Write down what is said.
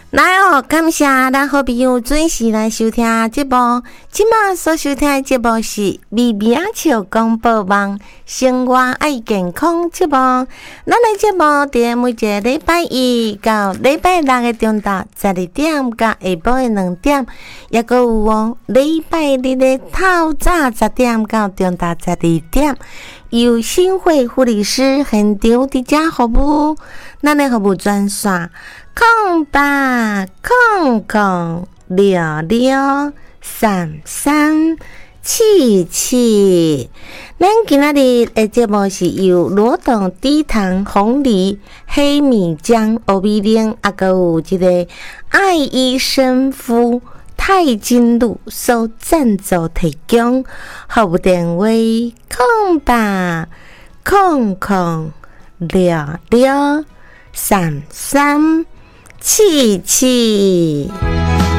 来哦，感谢咱好朋友准时来收听节目。即马所收听的节目是微微仔笑广播网生活爱健康节目。咱的节目伫每一个礼拜一到礼拜六的中昼12点到下晡的2点，也阁有哦礼拜日的透早10点到中昼12点，由新会护理师现场伫遮服务。咱的服务专线0800663377。咱今仔日的节目是由罗董低糖红梨黑米浆欧米奶，还阁有一个爱医生夫泰金露所赞助提供。服务电话0800663377。